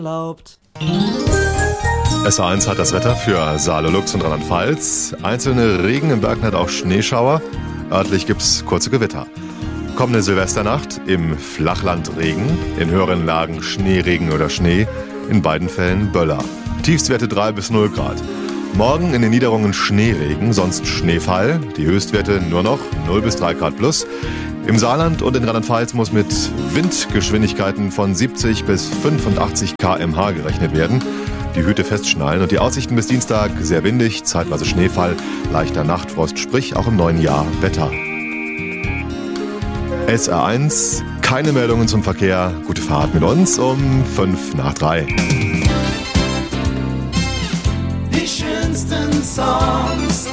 erlaubt. SR1 hat das Wetter für Saale, Lux und Rheinland-Pfalz. Einzelne Regen, im Bergland auch Schneeschauer. Örtlich gibt's kurze Gewitter. Kommende Silvesternacht im Flachland Regen, in höheren Lagen Schneeregen oder Schnee, in beiden Fällen Böller. Tiefstwerte 3 bis 0 Grad. Morgen in den Niederungen Schneeregen, sonst Schneefall. Die Höchstwerte nur noch 0 bis 3 Grad plus. Im Saarland und in Rheinland-Pfalz muss mit Windgeschwindigkeiten von 70 bis 85 km/h gerechnet werden. Die Hüte festschnallen und die Aussichten bis Dienstag sehr windig, zeitweise Schneefall, leichter Nachtfrost, sprich auch im neuen Jahr Wetter. SR1, keine Meldungen zum Verkehr, gute Fahrt mit uns um 2:55. Die schönsten Songs,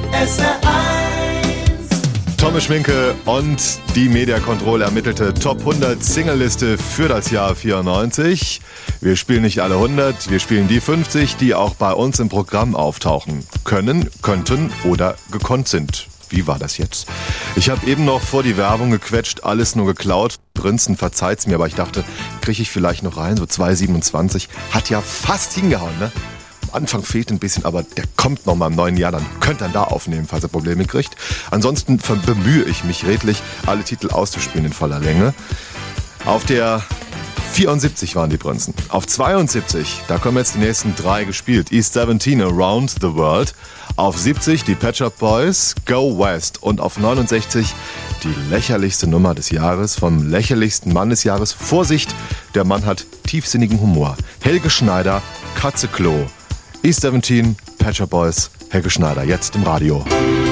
SR1. Tomme Schminke und die Media Control ermittelte Top 100 Singleliste für das Jahr 94. Wir spielen nicht alle 100, wir spielen die 50, die auch bei uns im Programm auftauchen können, könnten oder gekonnt sind. Wie war das jetzt? Ich habe eben noch vor die Werbung gequetscht, alles nur geklaut. Prinzen, verzeiht's mir, aber ich dachte, kriege ich vielleicht noch rein, so 2,27. Hat ja fast hingehauen, ne? Am Anfang fehlt ein bisschen, aber der kommt noch mal im neuen Jahr, dann könnt ihr ihn da aufnehmen, falls er Probleme kriegt. Ansonsten bemühe ich mich redlich, alle Titel auszuspielen in voller Länge. Auf der 74 waren die Prinzen. Auf 72, da kommen jetzt die nächsten 3 gespielt. East 17, Around the World. Auf 70 die Pet Shop Boys, Go West. Und auf 69 die lächerlichste Nummer des Jahres vom lächerlichsten Mann des Jahres. Vorsicht, der Mann hat tiefsinnigen Humor. Helge Schneider, Katze Klo. East 17, Pet Shop Boys, Helge Schneider, jetzt im Radio.